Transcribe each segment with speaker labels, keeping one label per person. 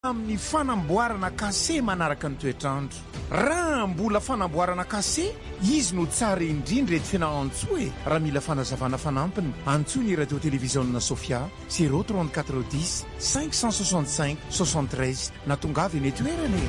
Speaker 1: amin'ny fanamboarana kase manaraka ny toetrandro. Raha mbola fanamboarana kase, izy no tsara indrindra ety fianarantsoa e. Raha mila fanazavana fanampiny, antsoa ny radio télévision Sofia 034 10 565 73 na tongavy eny toerana.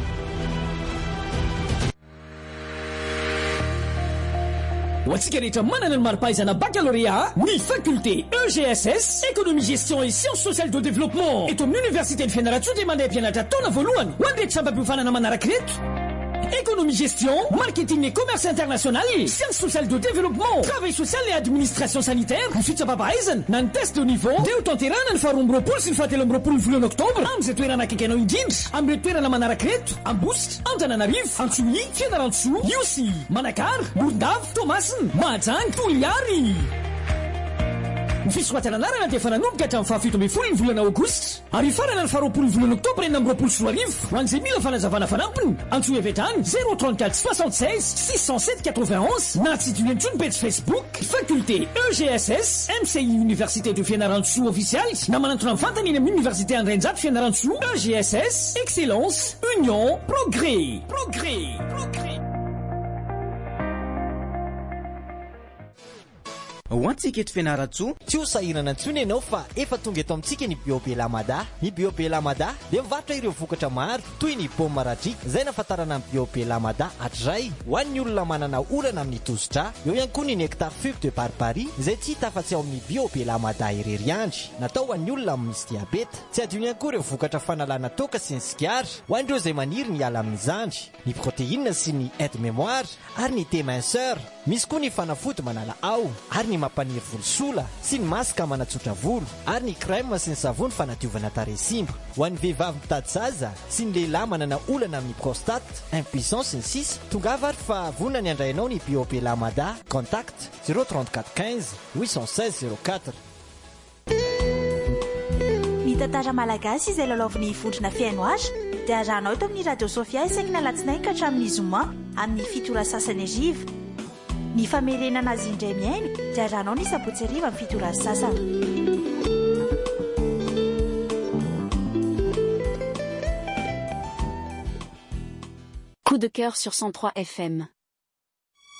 Speaker 2: Ho antsika rehetra manana ny marim-pahaizana baccalauréat, ny faculté EGSS, économie, gestion et sciences sociales de développement eto amin'ny université ny Fianarantsoa dia mandeha mpianatra taona voalohany ho an'ny rehetra sampam-piofanana manaraka reto: économie, gestion, marketing et commerce international, sciences sociales de développement, travail social et administration sanitaire. Ny fitsapapahaizana na ny test de niveau dia ho tanterana ny faharoa-mroapolo sy ny fahatelo amby-roapolo ny volana oktobra amin'izay toerana akaiky anao indrindra amin'ireo toerana manaraka reto: Ambositra, Antananarivo, Antsohihy, Fianarantsoa, Iosy, Manakara, Morondava, Toamasina, Mahajanga, Toliary. Ny fisoratana anarana dia efa nanomboka hatramin'ny fahafito ambin'ny folo ny volana aogositra ary farana ny faharoapolo ny volana oktobra enina amby roapolo sy roa arivo. Ho an'izay mila fanazavana fanampiny, antsoa Evetrany 034 76 607 91 na tsy idiny antsoa ny page Facebook faculté EGSS MCI Université de Fianarantsoa official na manantona mifantana eny amin'ny Université Andrinjato Fianarantsoa. EGSS, excellence, union, progrès.
Speaker 3: Ho antsika eto Fianarantsoa,
Speaker 4: tsy ho sahirana antsony ianao fa efa tonga eto amintsika ny Bio Belamada. Ny Bio Belamada dia mivarotra ireo vokatra maro toy ny paoma radriaka izay nafatarana amin'ny Bio Belamada hatray ho an'ny olona manana olana amin'ny tosidra. Eo ihany koa ny nectar fube de barbarie izay tsy hita afa-tsy ao amin'ny Bio Belamada irery andry, natao ho an'ny olona misy diabeta. Tsy adino ihany koa ireo vokatra fanalana toka sy ny sigara ho an'ireo izay maniry ny ala amin'ny zandry, ny protéine sy ny aide mémoire ary ny thé-minceur. Misy koa ny fanafody manala ao ary ny mampaniry volosola sy ny masaka manatsotra volo ary ny crème sy ny savony fanadiovana tarehy simba. Ho an'ny vehivavy mitady zaza sy ny lehilahy manana olana amin'ny prostate, impuissance sy ny sisa, tongava ary fa vonona ny andrainao ny Bio Belamada. Contact 034 15 816 04.
Speaker 5: Ny tantara malagasy izay lalaovin'ny vondrona fiaino azy dia arahanao eto amin'ny radio Sofia isaky ny alatsinainy ka hatramin'ny zoma amin'ny fitora sasany ariva. Ny famerenana azy indray miaino dia arahanao ny sabotsy ariva amin'ny fitora sasany.
Speaker 6: Coup de cœur sur 103 FM.